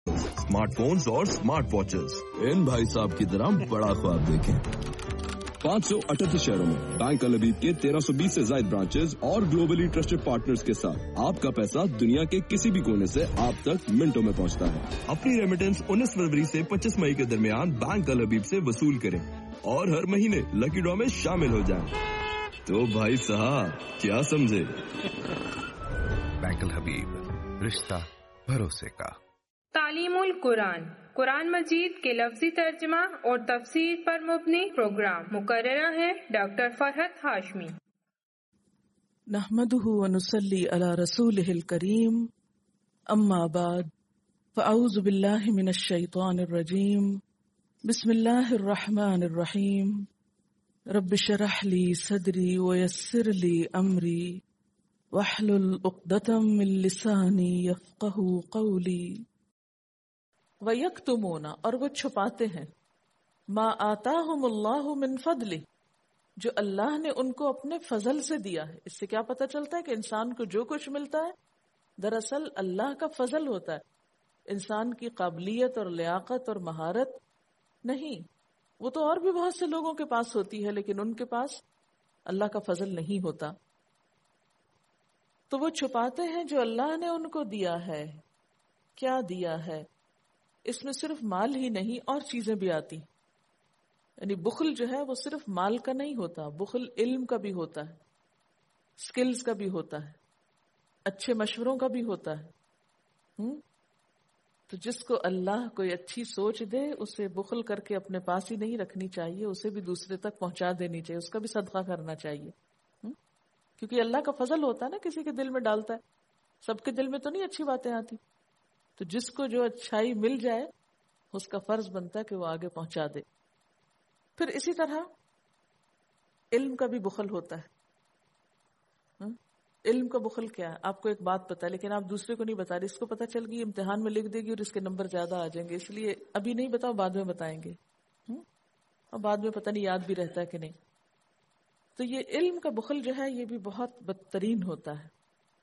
Smart phones और smart watches, इन भाई साहब की तरह बड़ा ख्वाब देखें। 538 शहरों में बैंक अल हबीब के 1320 से ज्यादा ब्रांचेस और ग्लोबली ट्रस्टेड पार्टनर्स के साथ आपका पैसा दुनिया के किसी भी कोने से आप तक मिनटों में पहुंचता है। अपनी रेमिटेंस 19 फरवरी से 25 मई के दरमियान बैंक अल हबीब से वसूल करें और हर महीने लकी ड्रॉ में शामिल हो जाएं। तो भाई साहब क्या समझे? बैंक अल हबीब, रिश्ता भरोसे का। तालीमुल कुरान, कुरान मजीद के लफ्जी तर्जमा और तफसीर पर मुबनी प्रोग्राम। मुकर्ररा है डॉक्टर फरहत हाशमी। नहमदुहु व नुसल्ली अला रसूलिहिल करीम, अम्मा बाद, फ़अऊज़ु बिल्लाहि मिनश शैतानिर रजीम, बिस्मिल्लाहिर रहमानिर रहीम, रब्बि शरह ली सदरी व यस्सिर ली अमरी वहलुल उक़दतम मिन लिसानी यफ़क़हू क़ौली। वयक्तुमूना, और वो छुपाते हैं, मा आताहुमुल्लाहु मिन फ़ज़लि, जो अल्लाह ने उनको अपने फजल से दिया है। इससे क्या पता चलता है कि इंसान को जो कुछ मिलता है दरअसल अल्लाह का फजल होता है, इंसान की काबिलियत और लियाकत और महारत नहीं। वो तो और भी बहुत से लोगों के पास होती है, लेकिन उनके पास अल्लाह का फजल नहीं होता। तो वो छुपाते हैं जो अल्लाह ने उनको दिया है। क्या दिया है? इसमें सिर्फ माल ही नहीं और चीजें भी आती। यानी बुखल जो है वो सिर्फ माल का नहीं होता, बुखल इल्म का भी होता है, स्किल्स का भी होता है, अच्छे मशवरों का भी होता है। तो जिसको अल्लाह कोई अच्छी सोच दे उसे बुखल करके अपने पास ही नहीं रखनी चाहिए, उसे भी दूसरे तक पहुंचा देनी चाहिए, उसका भी सदका करना चाहिए। क्योंकि अल्लाह का फजल होता है ना, किसी के दिल में डालता है। सबके दिल में तो नहीं अच्छी बातें आती, तो जिसको जो अच्छाई मिल जाए उसका फर्ज बनता है कि वो आगे पहुंचा दे। फिर इसी तरह इल्म का भी बुखल होता है। इल्म का बुखल क्या है? आपको एक बात पता है लेकिन आप दूसरे को नहीं बता रहे, इसको पता चल गई इम्तिहान में लिख देगी और इसके नंबर ज्यादा आ जाएंगे, इसलिए अभी नहीं बताओ, बाद में बताएंगे। और बाद में पता नहीं याद भी रहता है कि नहीं। तो ये इल्म का बुखल जो है ये भी बहुत बदतरीन होता है।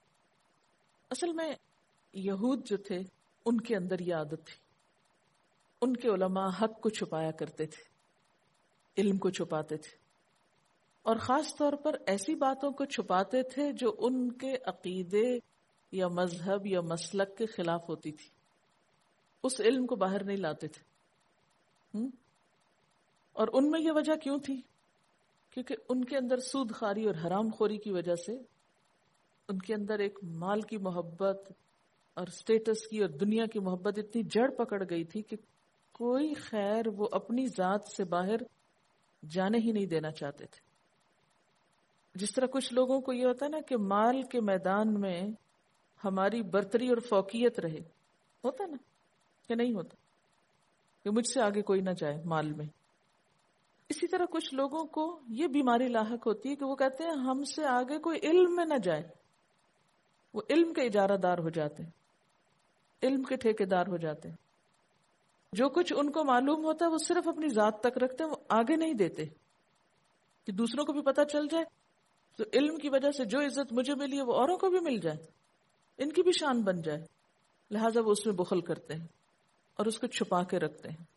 असल में यहूद जो थे उनके अंदर ये आदत थी। उनके उलमा हक को छुपाया करते थे, इल्म को छुपाते थे, और खास तौर पर ऐसी बातों को छुपाते थे जो उनके अकीदे या मजहब या मसलक के खिलाफ होती थी। उस इल्म को बाहर नहीं लाते थे। और उनमें यह वजह क्यों थी? क्योंकि उनके अंदर सूद खारी और हराम खोरी की वजह से उनके अंदर एक माल की मोहब्बत और स्टेटस की और दुनिया की मोहब्बत इतनी जड़ पकड़ गई थी कि कोई खैर वो अपनी जात से बाहर जाने ही नहीं देना चाहते थे। जिस तरह कुछ लोगों को ये होता है ना कि माल के मैदान में हमारी बर्तरी और फौकियत रहे, होता है ना कि नहीं होता, कि मुझसे आगे कोई ना जाए माल में। इसी तरह कुछ लोगों को ये बीमारी लाहक होती है कि वो कहते हैं हमसे आगे कोई इल्म में ना जाए। वो इल्म के इजारादार हो जाते हैं, इल्म के ठेकेदार हो जाते हैं। जो कुछ उनको मालूम होता है वो सिर्फ अपनी जात तक रखते हैं, वो आगे नहीं देते कि दूसरों को भी पता चल जाए, तो इल्म की वजह से जो इज्जत मुझे मिली है वो औरों को भी मिल जाए, इनकी भी शान बन जाए। लिहाजा वो उसमें बुखल करते हैं और उसको छुपा के रखते हैं।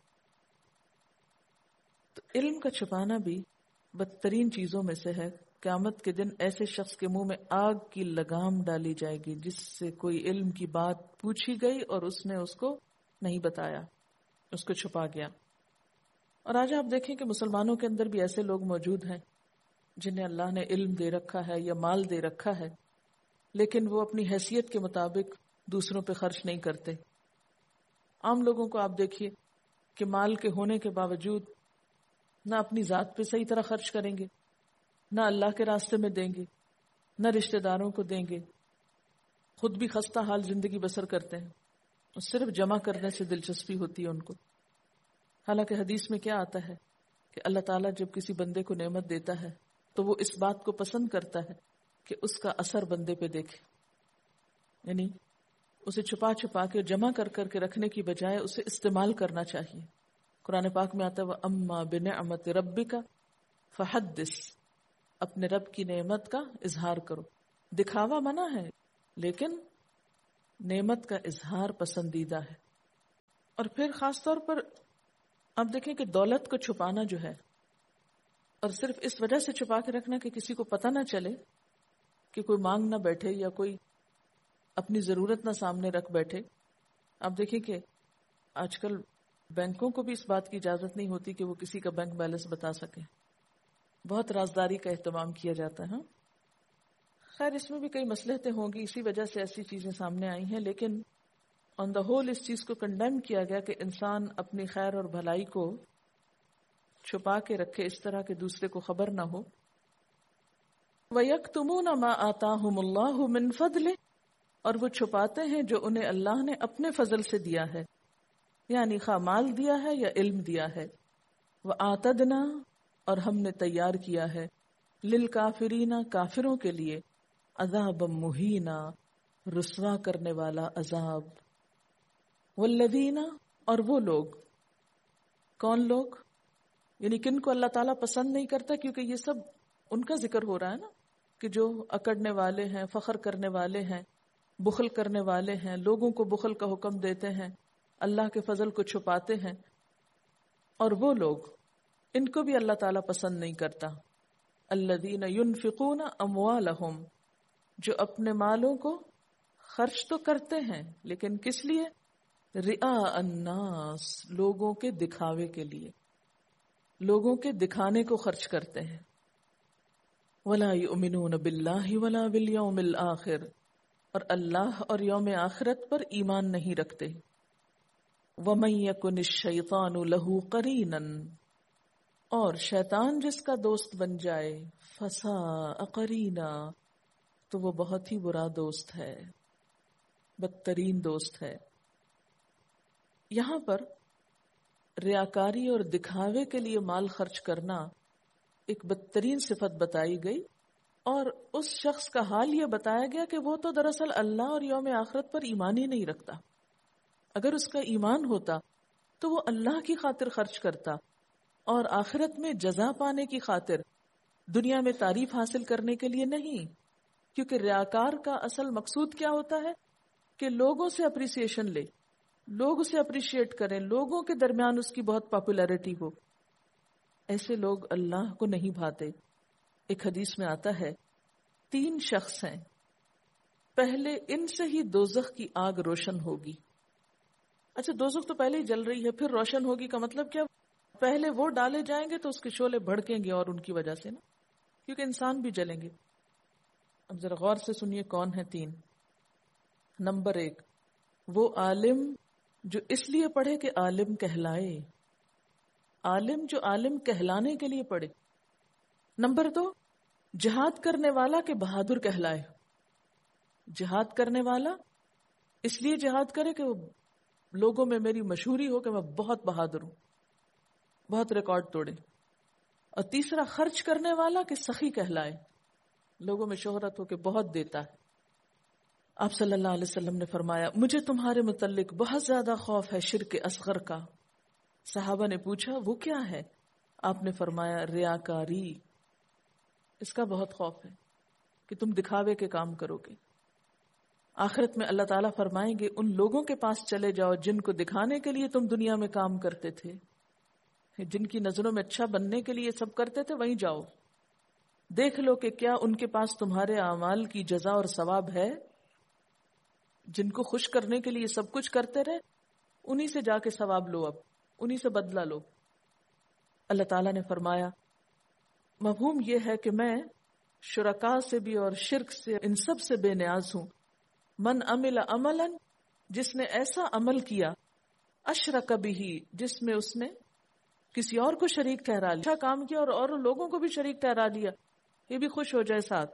तो इल्म का छुपाना भी बदतरीन चीजों में से है। क़यामत के दिन ऐसे शख्स के मुंह में आग की लगाम डाली जाएगी जिससे कोई इल्म की बात पूछी गई और उसने उसको नहीं बताया, उसको छुपा गया। और आज आप देखें कि मुसलमानों के अंदर भी ऐसे लोग मौजूद हैं जिन्हें अल्लाह ने इल्म दे रखा है या माल दे रखा है, लेकिन वो अपनी हैसियत के मुताबिक दूसरों पे खर्च नहीं करते। आम लोगों को आप देखिए कि माल के होने के बावजूद ना अपनी जात पे सही तरह खर्च करेंगे, ना अल्लाह के रास्ते में देंगे, ना रिश्तेदारों को देंगे, खुद भी खस्ता हाल जिंदगी बसर करते हैं और सिर्फ जमा करने से दिलचस्पी होती है उनको। हालांकि हदीस में क्या आता है कि अल्लाह ताला जब किसी बंदे को नेमत देता है तो वो इस बात को पसंद करता है कि उसका असर बंदे पे देखे, यानी उसे छुपा छुपा के जमा कर करके रखने की बजाय उसे इस्तेमाल करना चाहिए। कुरान पाक में आता है वह अम्मा बिनिअमत रब्बिका फहद्दिस, अपने रब की नेमत का इजहार करो। दिखावा मना है लेकिन नेमत का इजहार पसंदीदा है। اور پھر خاص طور پر آپ دیکھیں کہ دولت کو چھپانا جو ہے، اور صرف اس وجہ سے چھپا کے رکھنا کہ کسی کو پتہ نہ چلے، کہ کوئی مانگ نہ بیٹھے یا کوئی اپنی ضرورت نہ سامنے رکھ بیٹھے. آپ دیکھیں کہ آج کل بینکوں کو بھی اس بات کی اجازت نہیں ہوتی کہ وہ کسی کا بینک بیلنس بتا سکے. بہت رازداری کا اہتمام کیا جاتا ہے. خیر اس میں بھی کئی مصلحتیں ہوں گی، اسی وجہ سے ایسی چیزیں سامنے آئی ہیں، لیکن آن دا ہول اس چیز کو کنڈیم کیا گیا کہ انسان اپنی خیر اور بھلائی کو چھپا کے رکھے اس طرح کہ دوسرے کو خبر نہ ہو. وَيَكْتُمُونَ مَا آتَاهُمُ اللَّهُ مِنْ فَضْلِهِ، اور وہ چھپاتے ہیں جو انہیں اللہ نے اپنے فضل سے دیا ہے، یعنی خواہ مال دیا ہے یا علم دیا ہے. وَآتَدْنَا، اور ہم نے تیار کیا ہے، لِلْكَافِرِينَ، کافروں کے لیے، عذابًا مُہِینًا، رسوا کرنے والا عذاب. وَالَّذِينَ، اور وہ لوگ، کون لوگ؟ یعنی کن کو اللہ تعالیٰ پسند نہیں کرتا، کیونکہ یہ سب ان کا ذکر ہو رہا ہے نا، کہ جو اکڑنے والے ہیں، فخر کرنے والے ہیں، بخل کرنے والے ہیں، لوگوں کو بخل کا حکم دیتے ہیں، اللہ کے فضل کو چھپاتے ہیں. اور وہ لوگ، ان کو بھی اللہ تعالیٰ پسند نہیں کرتا. الذین ينفقون اموالہم، جو اپنے مالوں کو خرچ تو کرتے ہیں لیکن کس لیے؟ رئاء الناس، لوگوں کے دکھاوے کے لیے، لوگوں کے دکھانے کو خرچ کرتے ہیں. ولا یؤمنون باللہ ولا بالیوم الآخر، اور اللہ اور یوم آخرت پر ایمان نہیں رکھتے. ومن یکن الشیطان لہ قرینا، اور شیطان جس کا دوست بن جائے، فساء قرینا، تو وہ بہت ہی برا دوست ہے، بدترین دوست ہے. یہاں پر ریاکاری اور دکھاوے کے لیے مال خرچ کرنا ایک بدترین صفت بتائی گئی، اور اس شخص کا حال یہ بتایا گیا کہ وہ تو دراصل اللہ اور یوم آخرت پر ایمان ہی نہیں رکھتا. اگر اس کا ایمان ہوتا تو وہ اللہ کی خاطر خرچ کرتا، اور آخرت میں جزا پانے کی خاطر، دنیا میں تعریف حاصل کرنے کے لیے نہیں. کیونکہ ریاکار کا اصل مقصود کیا ہوتا ہے؟ کہ لوگوں سے اپریسیشن لے، لوگ اسے اپریشیٹ کریں، لوگوں کے درمیان اس کی بہت پاپولیرٹی ہو. ایسے لوگ اللہ کو نہیں بھاتے. ایک حدیث میں آتا ہے 3 شخص ہیں، پہلے ان سے ہی دوزخ کی آگ روشن ہوگی. اچھا دوزخ تو پہلے ہی جل رہی ہے، پھر روشن ہوگی کا مطلب کیا؟ پہلے وہ ڈالے جائیں گے تو اس کے شعلے بھڑکیں گے، اور ان کی وجہ سے نا، کیونکہ انسان بھی جلیں گے. اب ذرا غور سے سنیے کون ہیں 3. نمبر 1، وہ عالم جو اس لیے پڑھے کہ عالم کہلائے، عالم جو عالم کہلانے کے لیے پڑھے. نمبر 2، جہاد کرنے والا کہ بہادر کہلائے. جہاد کرنے والا اس لیے جہاد کرے کہ وہ لوگوں میں میری مشہوری ہو کہ میں بہت بہادر ہوں، بہت ریکارڈ توڑے. اور تیسرا، خرچ کرنے والا کہ سخی کہلائے، لوگوں میں شہرت ہو کہ بہت دیتا ہے. آپ صلی اللہ علیہ وسلم نے فرمایا، مجھے تمہارے متعلق بہت زیادہ خوف ہے شرک اصغر کا. صحابہ نے پوچھا وہ کیا ہے؟ آپ نے فرمایا ریاکاری. اس کا بہت خوف ہے کہ تم دکھاوے کے کام کرو گے. آخرت میں اللہ تعالیٰ فرمائیں گے ان لوگوں کے پاس چلے جاؤ جن کو دکھانے کے لیے تم دنیا میں کام کرتے تھے، جن کی نظروں میں اچھا بننے کے لیے سب کرتے تھے، وہیں جاؤ، دیکھ لو کہ کیا ان کے پاس تمہارے اعمال کی جزا اور ثواب ہے. جن کو خوش کرنے کے لیے سب کچھ کرتے رہے، انہی سے جا کے ثواب لو، اب انہی سے بدلہ لو. اللہ تعالیٰ نے فرمایا مفہوم یہ ہے کہ میں شرکاء سے بھی اور شرک سے، ان سب سے بے نیاز ہوں. من عمل عملا، جس نے ایسا عمل کیا، اشرک بہ، جس میں اس نے کسی اور کو شریک ٹھہرا لیا، اچھا کام کیا اور لوگوں کو بھی شریک ٹھہرا دیا، یہ بھی خوش ہو جائے ساتھ.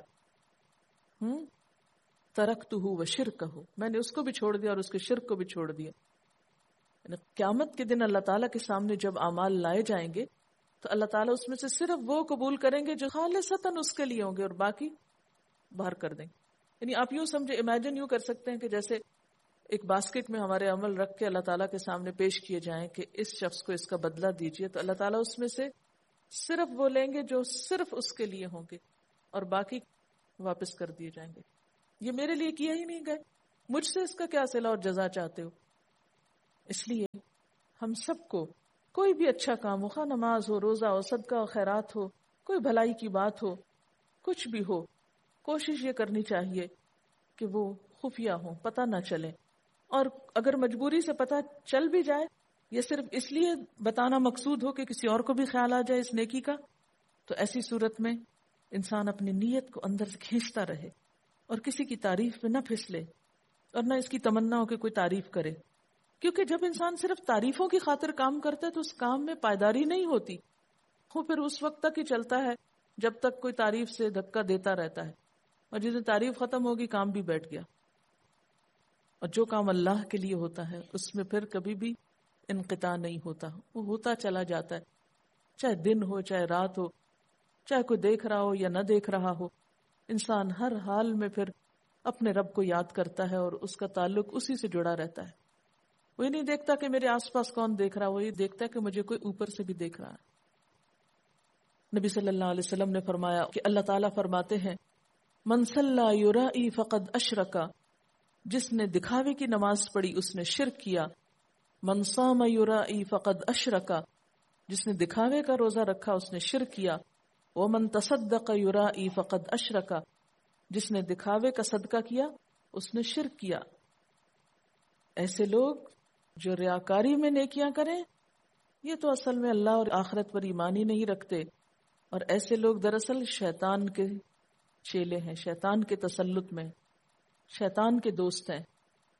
ترکتہ وشرکہ، میں نے اس کو بھی چھوڑ دیا اور اس کے شرک کو بھی چھوڑ دیا. قیامت کے دن اللہ تعالیٰ کے سامنے جب اعمال لائے جائیں گے تو اللہ تعالیٰ اس میں سے صرف وہ قبول کریں گے جو خالصتاً اس کے لیے ہوں گے، اور باقی باہر کر دیں گے. یعنی آپ یوں سمجھے، امیجن یوں کر سکتے ہیں کہ جیسے ایک باسکٹ میں ہمارے عمل رکھ کے اللہ تعالیٰ کے سامنے پیش کیے جائیں کہ اس شخص کو اس کا بدلہ دیجیے، تو اللہ تعالیٰ اس میں سے صرف وہ لیں گے جو صرف اس کے لیے ہوں گے، اور باقی واپس کر دیے جائیں گے. یہ میرے لیے کیا ہی نہیں گئے، مجھ سے اس کا کیا صلہ اور جزا چاہتے ہو؟ اس لیے ہم سب کو کوئی بھی اچھا کام ہو، خواہ نماز ہو، روزہ ہو، صدقہ و خیرات ہو، کوئی بھلائی کی بات ہو، کچھ بھی ہو، کوشش یہ کرنی چاہیے کہ وہ خفیہ ہو، پتہ نہ چلے. اور اگر مجبوری سے پتہ چل بھی جائے، یہ صرف اس لیے بتانا مقصود ہو کہ کسی اور کو بھی خیال آ جائے اس نیکی کا، تو ایسی صورت میں انسان اپنی نیت کو اندر سے کھینچتا رہے اور کسی کی تعریف پہ نہ پھسلے اور نہ اس کی تمنا ہو کہ کوئی تعریف کرے. کیونکہ جب انسان صرف تعریفوں کی خاطر کام کرتا ہے تو اس کام میں پائیداری نہیں ہوتی. وہ پھر اس وقت تک ہی چلتا ہے جب تک کوئی تعریف سے دھکا دیتا رہتا ہے، اور جس دن تعریف ختم ہوگی کام بھی بیٹھ گیا. اور جو کام اللہ کے لیے ہوتا ہے اس میں پھر کبھی بھی انقطاع نہیں ہوتا، وہ ہوتا چلا جاتا ہے، چاہے دن ہو چاہے رات ہو، چاہے کوئی دیکھ رہا ہو یا نہ دیکھ رہا ہو. انسان ہر حال میں پھر اپنے رب کو یاد کرتا ہے اور اس کا تعلق اسی سے جڑا رہتا ہے. وہ یہ نہیں دیکھتا کہ میرے آس پاس کون دیکھ رہا، وہ یہ دیکھتا ہے کہ مجھے کوئی اوپر سے بھی دیکھ رہا ہے. نبی صلی اللہ علیہ وسلم نے فرمایا کہ اللہ تعالیٰ فرماتے ہیں من صلی یرائی فقد اشرکا، جس نے دکھاوے کی نماز پڑھی اس نے شرک کیا. من صام یرائی فقد اشرکا، جس نے دکھاوے کا روزہ رکھا اس نے شرک کیا. ومن تصدق یرائی فقد اشرکا، جس نے دکھاوے کا صدقہ کیا اس نے شرک کیا. ایسے لوگ جو ریاکاری میں نیکیاں کریں یہ تو اصل میں اللہ اور آخرت پر ایمان ہی نہیں رکھتے، اور ایسے لوگ دراصل شیطان کے چیلے ہیں، شیطان کے تسلط میں، شیطان کے دوست ہیں.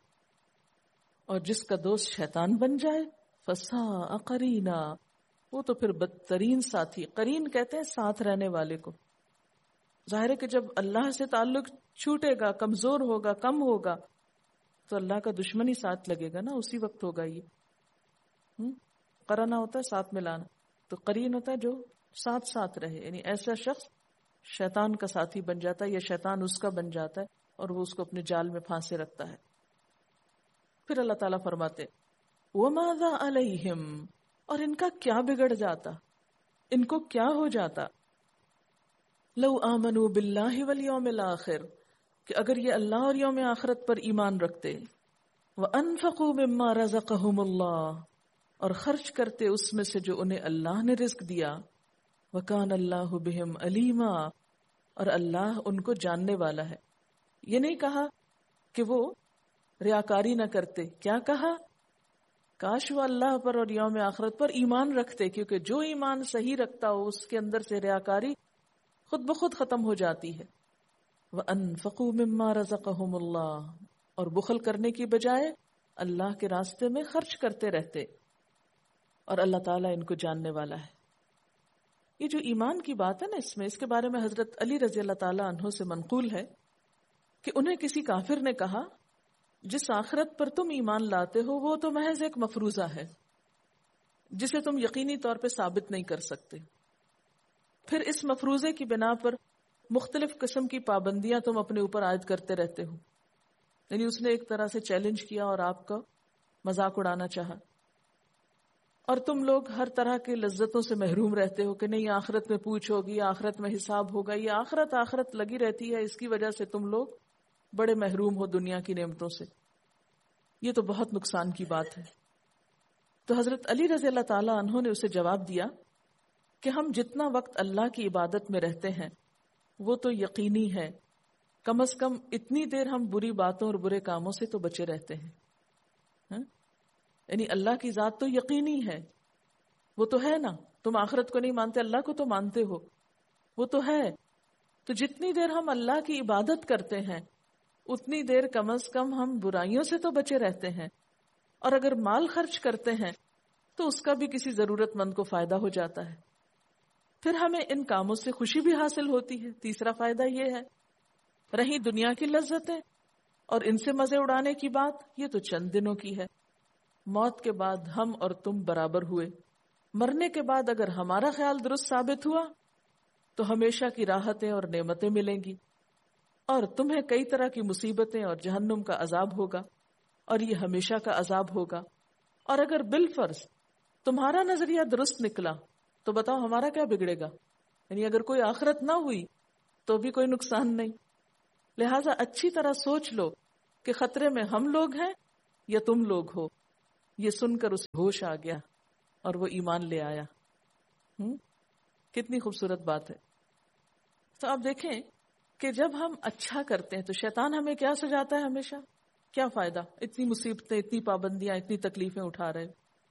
اور جس کا دوست شیطان بن جائے فساء قرینا، وہ تو پھر بدترین ساتھی. قرین کہتے ہیں ساتھ رہنے والے کو. ظاہر ہے کہ جب اللہ سے تعلق چھوٹے گا، کمزور ہوگا، کم ہوگا، تو اللہ کا دشمن ہی ساتھ لگے گا نا، اسی وقت ہوگا. یہ قرنا ہوتا ہے ساتھ ملانا، تو قرین ہوتا ہے جو ساتھ ساتھ رہے. یعنی ایسا شخص شیطان کا ساتھی بن جاتا ہے یا شیطان اس کا بن جاتا ہے اور وہ اس کو اپنے جال میں پھانسے رکھتا ہے. پھر اللہ تعالیٰ فرماتے وَمَاذَا عَلَيْهِمْ، اور ان کا کیا بگڑ جاتا، ان کو کیا ہو جاتا. لو آمنوا باللہ والیوم الآخر، کہ اگر یہ اللہ اور یوم آخرت پر ایمان رکھتے. وَأَنفَقُوا مِمَّا رَزَقَهُمُ اللَّهُ، اور خرچ کرتے اس میں سے جو انہیں اللہ نے رزق دیا. وَكَانَ اللَّهُ بِهِمْ عَلِيمًا، اور اللہ ان کو جاننے والا ہے. یہ نہیں کہا کہ وہ ریاکاری نہ کرتے، کیا کہا کاش وہ اللہ پر اور یوم آخرت پر ایمان رکھتے، کیونکہ جو ایمان صحیح رکھتا ہو اس کے اندر سے ریاکاری خود بخود ختم ہو جاتی ہے. وَأَنفَقُوا مِمَّا رَزَقَهُمُ اللَّهُ، اور بخل کرنے کی بجائے اللہ کے راستے میں خرچ کرتے رہتے، اور اللہ تعالیٰ ان کو جاننے والا ہے. یہ جو ایمان کی بات ہے نا، اس کے بارے میں حضرت علی رضی اللہ تعالیٰ عنہ سے منقول ہے کہ انہیں کسی کافر نے کہا جس آخرت پر تم ایمان لاتے ہو وہ تو محض ایک مفروضہ ہے جسے تم یقینی طور پہ ثابت نہیں کر سکتے. پھر اس مفروضے کی بنا پر مختلف قسم کی پابندیاں تم اپنے اوپر عائد کرتے رہتے ہو. یعنی اس نے ایک طرح سے چیلنج کیا اور آپ کا مذاق اڑانا چاہا، اور تم لوگ ہر طرح کے لذتوں سے محروم رہتے ہو کہ نہیں آخرت میں پوچھ ہوگی، آخرت میں حساب ہوگا، یہ آخرت لگی رہتی ہے، اس کی وجہ سے تم لوگ بڑے محروم ہو دنیا کی نعمتوں سے. یہ تو بہت نقصان کی بات ہے. تو حضرت علی رضی اللہ تعالیٰ عنہ نے اسے جواب دیا کہ ہم جتنا وقت اللہ کی عبادت میں رہتے ہیں وہ تو یقینی ہے، کم از کم اتنی دیر ہم بری باتوں اور برے کاموں سے تو بچے رہتے ہیں. یعنی اللہ کی ذات تو یقینی ہے، وہ تو ہے نا. تم آخرت کو نہیں مانتے، اللہ کو تو مانتے ہو، وہ تو ہے. تو جتنی دیر ہم اللہ کی عبادت کرتے ہیں اتنی دیر کم از کم ہم برائیوں سے تو بچے رہتے ہیں. اور اگر مال خرچ کرتے ہیں تو اس کا بھی کسی ضرورت مند کو فائدہ ہو جاتا ہے. پھر ہمیں ان کاموں سے خوشی بھی حاصل ہوتی ہے. تیسرا فائدہ یہ ہے. رہی دنیا کی لذتیں اور ان سے مزے اڑانے کی بات، یہ تو چند دنوں کی ہے. موت کے بعد ہم اور تم برابر ہوئے. مرنے کے بعد اگر ہمارا خیال درست ثابت ہوا تو ہمیشہ کی راحتیں اور نعمتیں ملیں گی، اور تمہیں کئی طرح کی مصیبتیں اور جہنم کا عذاب ہوگا، اور یہ ہمیشہ کا عذاب ہوگا. اور اگر بالفرض تمہارا نظریہ درست نکلا تو بتاؤ ہمارا کیا بگڑے گا؟ یعنی اگر کوئی آخرت نہ ہوئی تو بھی کوئی نقصان نہیں. لہٰذا اچھی طرح سوچ لو کہ خطرے میں ہم لوگ ہیں یا تم لوگ ہو. یہ سن کر اسے ہوش آ گیا اور وہ ایمان لے آیا. کتنی خوبصورت بات ہے. تو آپ دیکھیں کہ جب ہم اچھا کرتے ہیں تو شیطان ہمیں کیا سجاتا ہے ہمیشہ؟ کیا فائدہ، اتنی مصیبتیں، اتنی پابندیاں، اتنی تکلیفیں اٹھا رہے.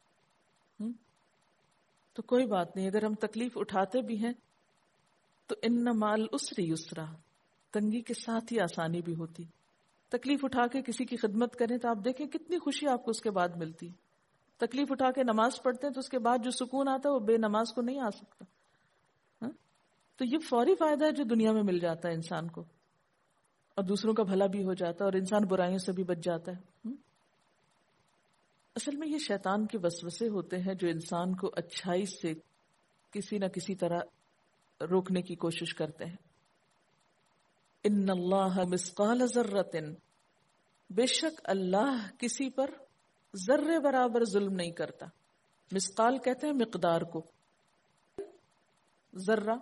تو کوئی بات نہیں، اگر ہم تکلیف اٹھاتے بھی ہیں تو ان مع العسر یسرا، تنگی کے ساتھ ہی آسانی بھی ہوتی. تکلیف اٹھا کے کسی کی خدمت کریں تو آپ دیکھیں کتنی خوشی آپ کو اس کے بعد ملتی. تکلیف اٹھا کے نماز پڑھتے ہیں تو اس کے بعد جو سکون آتا ہے وہ بے نماز کو نہیں آ سکتا. تو یہ فوری فائدہ ہے جو دنیا میں مل جاتا ہے انسان کو، اور دوسروں کا بھلا بھی ہو جاتا ہے اور انسان برائیوں سے بھی بچ جاتا ہے. اصل میں یہ شیطان کے وسوسے ہوتے ہیں جو انسان کو اچھائی سے کسی نہ کسی طرح روکنے کی کوشش کرتے ہیں. ان اللہ مثقال ذرۃ، بے شک اللہ کسی پر ذرے برابر ظلم نہیں کرتا. مثقال کہتے ہیں مقدار کو، ذرہ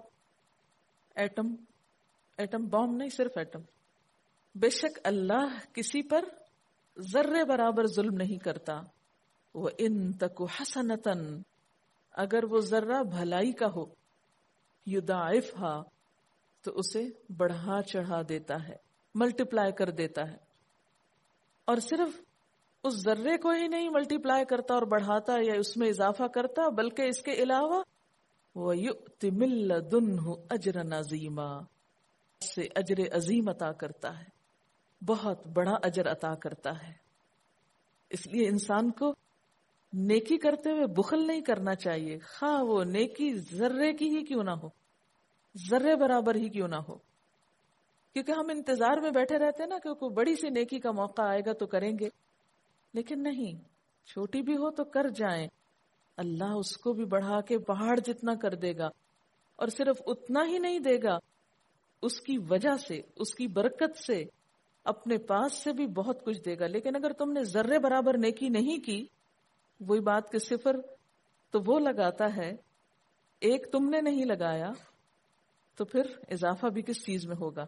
ایٹم بام نہیں، صرف ایٹم. بے شک اللہ کسی پر ذرے برابر ظلم نہیں کرتا. وَإِن تَكُ حَسَنَةً، اگر وہ ذرہ بھلائی کا ہو، يُضَاعِفْهَا، تو اسے بڑھا چڑھا دیتا ہے، ملٹیپلائی کر دیتا ہے. اور صرف اس ذرے کو ہی نہیں ملٹیپلائی کرتا اور بڑھاتا یا اس میں اضافہ کرتا، بلکہ اس کے علاوہ وَيُؤْتِ مِن لَّدُنْهُ أَجْرًا عَظِيمًا، سے اجر عظیم عطا کرتا ہے، بہت بڑا اجر عطا کرتا ہے. اس لیے انسان کو نیکی کرتے ہوئے بخل نہیں کرنا چاہیے، خواہ وہ نیکی ذرے کی ہی کیوں نہ ہو، ذرے برابر ہی کیوں نہ ہو. کیونکہ ہم انتظار میں بیٹھے رہتے ہیں نا کہ کوئی بڑی سی نیکی کا موقع آئے گا تو کریں گے، لیکن نہیں، چھوٹی بھی ہو تو کر جائیں، اللہ اس کو بھی بڑھا کے پہاڑ جتنا کر دے گا. اور صرف اتنا ہی نہیں دے گا، اس کی وجہ سے، اس کی برکت سے اپنے پاس سے بھی بہت کچھ دے گا. لیکن اگر تم نے ذرے برابر نیکی نہیں کی، وہی بات کہ صفر تو وہ لگاتا ہے، ایک تم نے نہیں لگایا، تو پھر اضافہ بھی کس چیز میں ہوگا.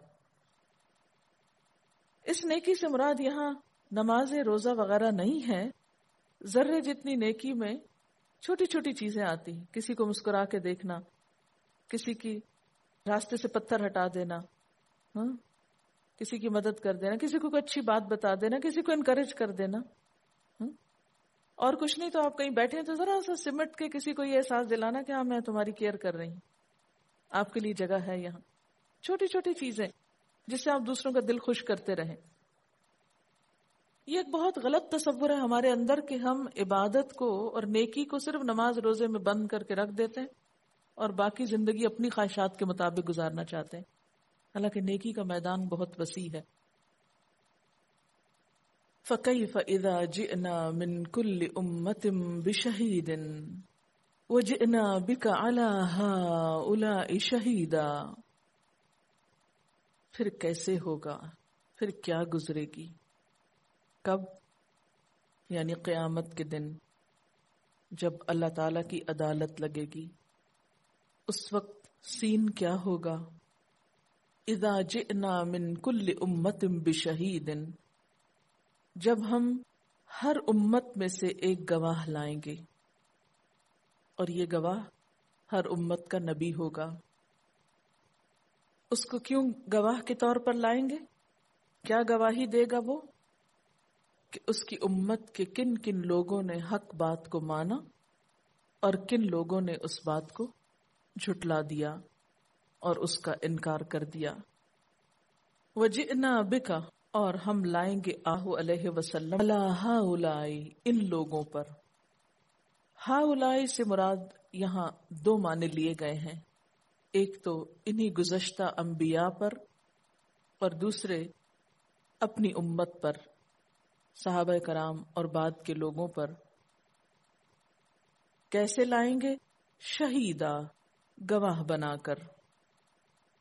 اس نیکی سے مراد یہاں نماز روزہ وغیرہ نہیں ہے. ذرے جتنی نیکی میں چھوٹی چھوٹی چیزیں آتی ہیں، کسی کو مسکرا کے دیکھنا، کسی کی راستے سے پتھر ہٹا دینا، کسی کی مدد کر دینا، کسی کو کوئی اچھی بات بتا دینا، کسی کو انکریج کر دینا. اور کچھ نہیں تو آپ کہیں بیٹھے ہیں تو ذرا سا سمٹ کے کسی کو یہ احساس دلانا کہ ہاں میں تمہاری کیئر کر رہی ہوں، آپ کے لیے جگہ ہے یہاں. چھوٹی چھوٹی چیزیں جس سے آپ دوسروں کا دل خوش کرتے رہیں. یہ ایک بہت غلط تصور ہے ہمارے اندر کہ ہم عبادت کو اور نیکی کو صرف نماز روزے میں بند کر کے رکھ دیتے ہیں اور باقی زندگی اپنی خواہشات کے مطابق گزارنا چاہتے ہیں، حالانکہ نیکی کا میدان بہت وسیع ہے. فَكَيْفَ إِذَا جِئْنَا مِنْ كُلِّ أُمَّةٍ بِشَهِيدٍ وَجِئْنَا بِكَ عَلَى هَؤُلَاءِ شَهِيدًا، پھر کیسے ہوگا، پھر کیا گزرے گی. کب؟ یعنی قیامت کے دن جب اللہ تعالی کی عدالت لگے گی، اس وقت سین کیا ہوگا. اذا جئنا من کل امت بشہید، جب ہم ہر امت میں سے ایک گواہ لائیں گے، اور یہ گواہ ہر امت کا نبی ہوگا. اس کو کیوں گواہ کے طور پر لائیں گے؟ کیا گواہی دے گا وہ؟ کہ اس کی امت کے کن کن لوگوں نے حق بات کو مانا اور کن لوگوں نے اس بات کو جھٹلا دیا اور اس کا انکار کر دیا. وَجِئْنَا بِكَ، اور ہم لائیں گے آہو علیہ وسلم، عَلَىٰ هَؤُلَاءِ، ان لوگوں پر. ہؤلاء سے مراد یہاں دو معنی لیے گئے ہیں، ایک تو انہی گزشتہ انبیاء پر اور دوسرے اپنی امت پر، صحابہ کرام اور بعد کے لوگوں پر. کیسے لائیں گے؟ شہیدہ، گواہ بنا کر.